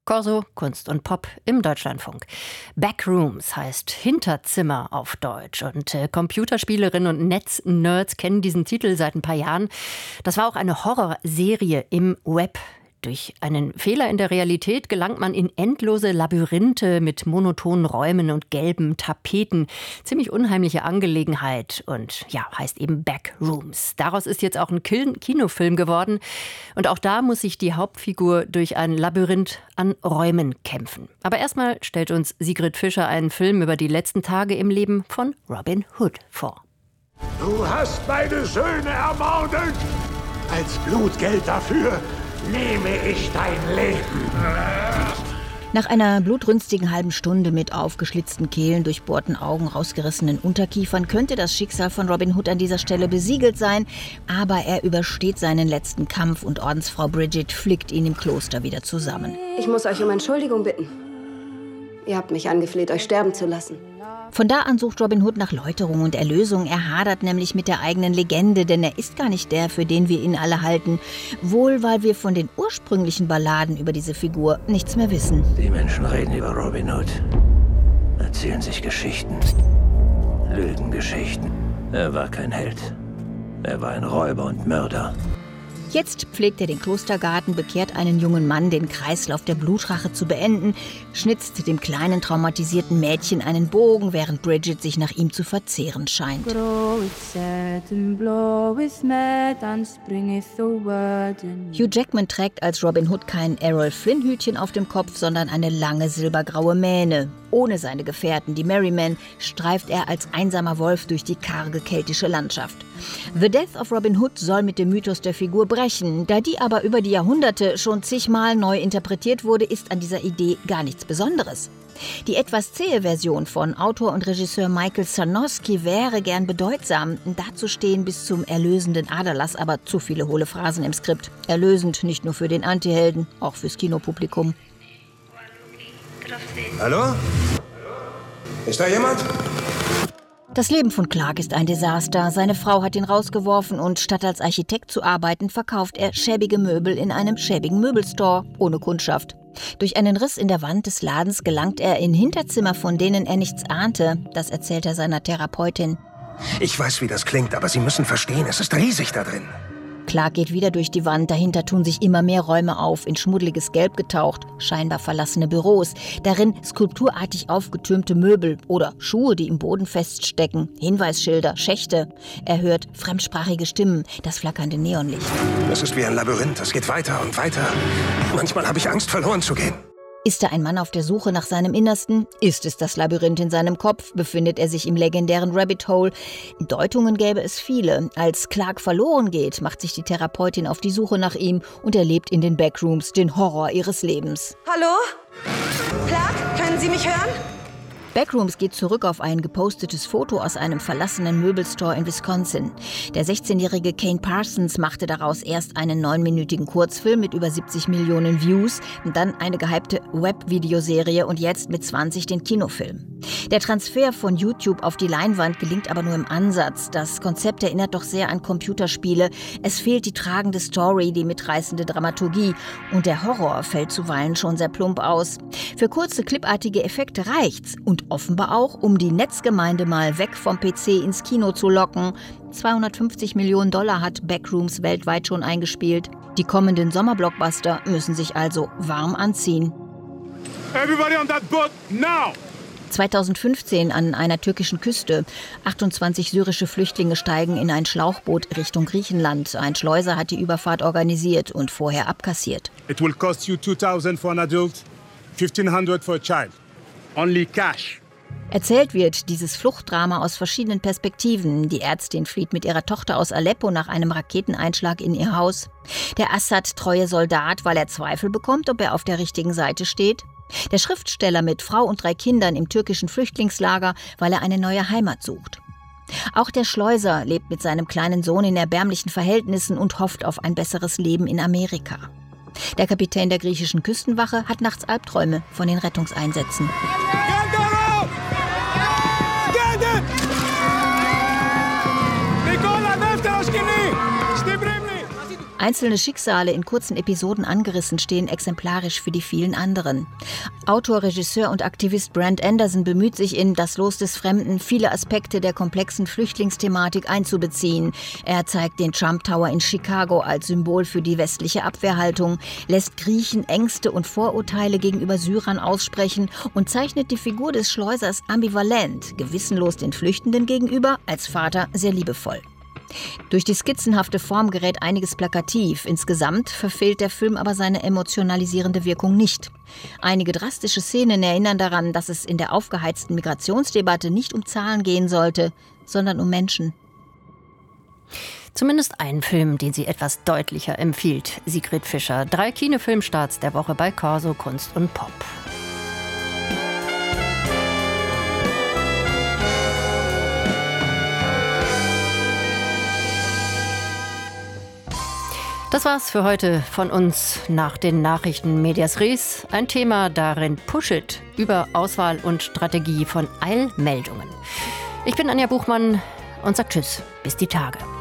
Corso, Kunst und Pop im Deutschlandfunk. Backrooms heißt Hinterzimmer auf Deutsch. Und Computerspielerinnen und Netznerds kennen diesen Titel seit ein paar Jahren. Das war auch eine Horrorserie im Web. Durch einen Fehler in der Realität gelangt man in endlose Labyrinthe mit monotonen Räumen und gelben Tapeten. Ziemlich unheimliche Angelegenheit und ja, heißt eben Backrooms. Daraus ist jetzt auch ein Kinofilm geworden. Und auch da muss sich die Hauptfigur durch ein Labyrinth an Räumen kämpfen. Aber erstmal stellt uns Sigrid Fischer einen Film über die letzten Tage im Leben von Robin Hood vor. Du hast meine Söhne ermordet. Als Blutgeld dafür nehme ich dein Leben. Nach einer blutrünstigen halben Stunde mit aufgeschlitzten Kehlen, durchbohrten Augen, rausgerissenen Unterkiefern könnte das Schicksal von Robin Hood an dieser Stelle besiegelt sein. Aber er übersteht seinen letzten Kampf und Ordensfrau Bridget flickt ihn im Kloster wieder zusammen. Ich muss euch um Entschuldigung bitten. Ihr habt mich angefleht, euch sterben zu lassen. Von da an sucht Robin Hood nach Läuterung und Erlösung. Er hadert nämlich mit der eigenen Legende, denn er ist gar nicht der, für den wir ihn alle halten. Wohl, weil wir von den ursprünglichen Balladen über diese Figur nichts mehr wissen. Die Menschen reden über Robin Hood, erzählen sich Geschichten, Lügengeschichten. Er war kein Held. Er war ein Räuber und Mörder. Jetzt pflegt er den Klostergarten, bekehrt einen jungen Mann, den Kreislauf der Blutrache zu beenden, schnitzt dem kleinen traumatisierten Mädchen einen Bogen, während Bridget sich nach ihm zu verzehren scheint. Hugh Jackman trägt als Robin Hood kein Errol Flynn-Hütchen auf dem Kopf, sondern eine lange silbergraue Mähne. Ohne seine Gefährten, die Merrymen, streift er als einsamer Wolf durch die karge keltische Landschaft. The Death of Robin Hood soll mit dem Mythos der Figur brechen. Da die aber über die Jahrhunderte schon zigmal neu interpretiert wurde, ist an dieser Idee gar nichts Besonderes. Die etwas zähe Version von Autor und Regisseur Michael Sarnowski wäre gern bedeutsam. Dazu stehen bis zum erlösenden Aderlass aber zu viele hohle Phrasen im Skript. Erlösend nicht nur für den Antihelden, auch fürs Kinopublikum. Hallo? Ist da jemand? Das Leben von Clark ist ein Desaster. Seine Frau hat ihn rausgeworfen und statt als Architekt zu arbeiten, verkauft er schäbige Möbel in einem schäbigen Möbelstore ohne Kundschaft. Durch einen Riss in der Wand des Ladens gelangt er in Hinterzimmer, von denen er nichts ahnte. Das erzählt er seiner Therapeutin. Ich weiß, wie das klingt, aber Sie müssen verstehen, es ist riesig da drin. Clark geht wieder durch die Wand, dahinter tun sich immer mehr Räume auf, in schmuddeliges Gelb getaucht, scheinbar verlassene Büros, darin skulpturartig aufgetürmte Möbel oder Schuhe, die im Boden feststecken, Hinweisschilder, Schächte. Er hört fremdsprachige Stimmen, das flackernde Neonlicht. Das ist wie ein Labyrinth, es geht weiter und weiter. Manchmal habe ich Angst, verloren zu gehen. Ist er ein Mann auf der Suche nach seinem Innersten? Ist es das Labyrinth in seinem Kopf? Befindet er sich im legendären Rabbit Hole? Deutungen gäbe es viele. Als Clark verloren geht, macht sich die Therapeutin auf die Suche nach ihm und erlebt in den Backrooms den Horror ihres Lebens. Hallo? Clark, können Sie mich hören? Backrooms geht zurück auf ein gepostetes Foto aus einem verlassenen Möbelstore in Wisconsin. Der 16-jährige Kane Parsons machte daraus erst einen 9-minütigen Kurzfilm mit über 70 Millionen Views, dann eine gehypte Web-Videoserie und jetzt mit 20 den Kinofilm. Der Transfer von YouTube auf die Leinwand gelingt aber nur im Ansatz. Das Konzept erinnert doch sehr an Computerspiele. Es fehlt die tragende Story, die mitreißende Dramaturgie und der Horror fällt zuweilen schon sehr plump aus. Für kurze, clipartige Effekte reicht's und offenbar auch, um die Netzgemeinde mal weg vom PC ins Kino zu locken. 250 Millionen $250 hat Backrooms weltweit schon eingespielt. Die kommenden Sommerblockbuster müssen sich also warm anziehen. Everybody on that boat now! 2015 an einer türkischen Küste. 28 syrische Flüchtlinge steigen in ein Schlauchboot Richtung Griechenland. Ein Schleuser hat die Überfahrt organisiert und vorher abkassiert. It will cost you $2,000 for an adult, $1,500 for a child. Only cash. Erzählt wird dieses Fluchtdrama aus verschiedenen Perspektiven. Die Ärztin flieht mit ihrer Tochter aus Aleppo nach einem Raketeneinschlag in ihr Haus. Der Assad-treue Soldat, weil er Zweifel bekommt, ob er auf der richtigen Seite steht. Der Schriftsteller mit Frau und 3 Kindern im türkischen Flüchtlingslager, weil er eine neue Heimat sucht. Auch der Schleuser lebt mit seinem kleinen Sohn in erbärmlichen Verhältnissen und hofft auf ein besseres Leben in Amerika. Der Kapitän der griechischen Küstenwache hat nachts Albträume von den Rettungseinsätzen. Einzelne Schicksale in kurzen Episoden angerissen stehen exemplarisch für die vielen anderen. Autor, Regisseur und Aktivist Brent Anderson bemüht sich in Das Los des Fremden, viele Aspekte der komplexen Flüchtlingsthematik einzubeziehen. Er zeigt den Trump Tower in Chicago als Symbol für die westliche Abwehrhaltung, lässt Griechen Ängste und Vorurteile gegenüber Syrern aussprechen und zeichnet die Figur des Schleusers ambivalent, gewissenlos den Flüchtenden gegenüber, als Vater sehr liebevoll. Durch die skizzenhafte Form gerät einiges plakativ. Insgesamt verfehlt der Film aber seine emotionalisierende Wirkung nicht. Einige drastische Szenen erinnern daran, dass es in der aufgeheizten Migrationsdebatte nicht um Zahlen gehen sollte, sondern um Menschen. Zumindest ein Film, den sie etwas deutlicher empfiehlt. Sigrid Fischer. 3 Kinofilmstarts der Woche bei Corso Kunst und Pop. Das war's für heute von uns nach den Nachrichten Medias Res. Ein Thema darin Push It über Auswahl und Strategie von Eilmeldungen. Ich bin Anja Buchmann und sage Tschüss, bis die Tage.